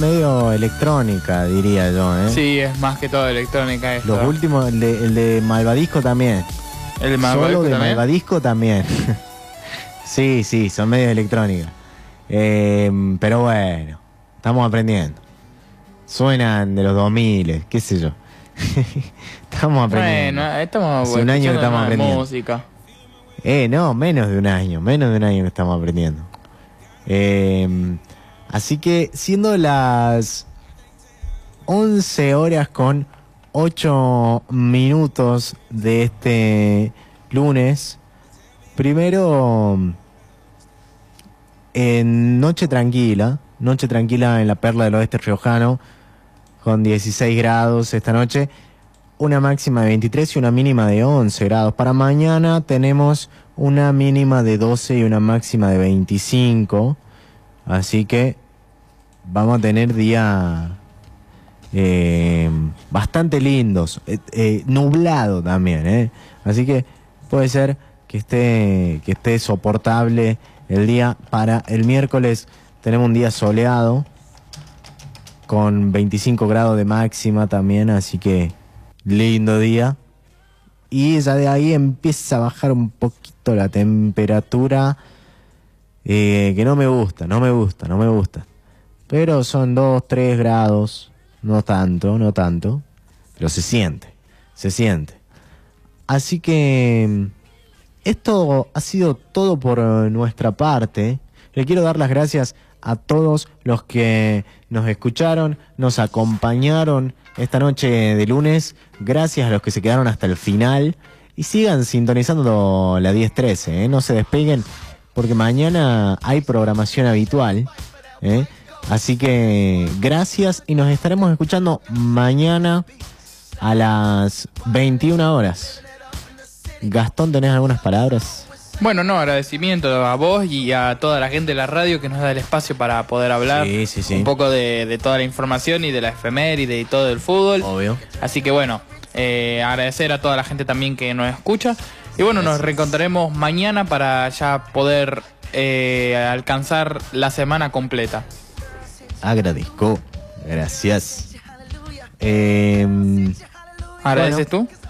medio electrónica, diría yo, ¿eh? Sí, es más que todo electrónica esto. Los últimos, el de Malvadisco también. El de Malvadisco Solo de también. Malvadisco también. Sí, son medios electrónicas. Pero bueno, estamos aprendiendo. Suenan de los 2000, qué sé yo. Estamos aprendiendo. Bueno, estamos hace un año que estamos escuchando aprendiendo. música. No, menos de un año que estamos aprendiendo. Así que siendo las 11 horas con 8 minutos de este lunes, primero en noche tranquila en la Perla del Oeste riojano, con 16 grados esta noche, una máxima de 23 y una mínima de 11 grados. Para mañana tenemos una mínima de 12 y una máxima de 25, así que vamos a tener días bastante lindos, nublado también, así que puede ser que esté soportable el día. Para el miércoles tenemos un día soleado con 25 grados de máxima también, así que lindo día. Y ya de ahí empieza a bajar un poquito la temperatura, que no me gusta. Pero son 2, 3 grados, no tanto, pero se siente. Así que esto ha sido todo por nuestra parte. Le quiero dar las gracias a todos los que nos escucharon, nos acompañaron esta noche de lunes. Gracias a los que se quedaron hasta el final. Y sigan sintonizando la 1013, no se despeguen, porque mañana hay programación habitual, Así que gracias y nos estaremos escuchando mañana a las 21 horas. Gastón, ¿tenés algunas palabras? Bueno, no, agradecimiento a vos y a toda la gente de la radio que nos da el espacio para poder hablar Sí. un poco de toda la información y de la efeméride y todo el fútbol. Obvio. Así que bueno, agradecer a toda la gente también que nos escucha. Y bueno, nos reencontraremos mañana para ya poder alcanzar la semana completa. Agradezco. Gracias. ¿Agradeces tú?